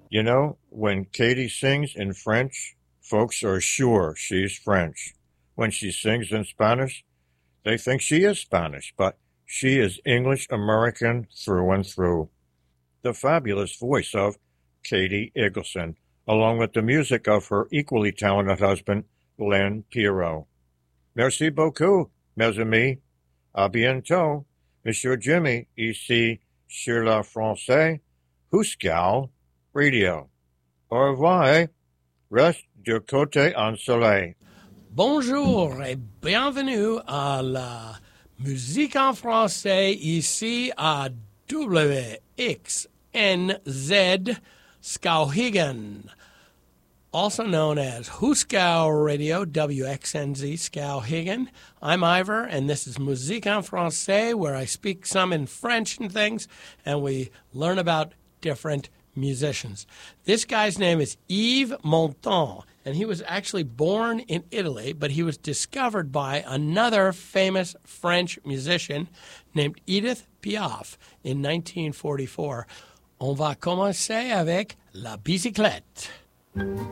You know, when Katie sings in French, folks are sure she's French. When she sings in Spanish, they think she is Spanish, but she is English American through and through. The fabulous voice of Katie Eagleson, along with the music of her equally talented husband, Len Pierrot. Merci beaucoup, mes amis. À bientôt, Monsieur Jimmy, ici sur la Français, Huscal Radio. Au revoir, reste du côté ensoleillé. Bonjour et bienvenue à la musique en français ici à WXNZ Skowhegan, also known as Hooskow Radio, WXNZ Skowhegan. I'm Ivor, and this is Musique en Français, where I speak some in French and things, and we learn about different musicians. This guy's name is Yves Montand, and he was actually born in Italy, but he was discovered by another famous French musician named Edith Piaf in 1944. On va commencer avec La Bicyclette.